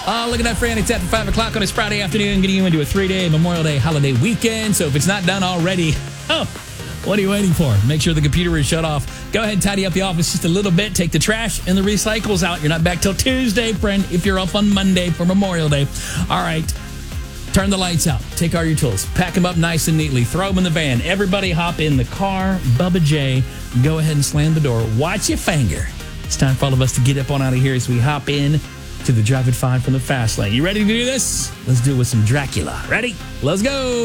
Look at that, friend. It's after 5 o'clock on this Friday afternoon, getting you into a 3-day Memorial Day holiday weekend. So if it's not done already, what are you waiting for? Make sure the computer is shut off. Go ahead and tidy up the office just a little bit. Take the trash and the recycles out. You're not back till Tuesday, friend, if you're off on Monday for Memorial Day. All right. Turn the lights out. Take all your tools. Pack them up nice and neatly. Throw them in the van. Everybody hop in the car. Bubba J, go ahead and slam the door. Watch your finger. It's time for all of us to get up on out of here as we hop in to the Drive at 5 from the Fast Lane. You ready to do this? Let's do it with some Dracula. Ready? Let's go.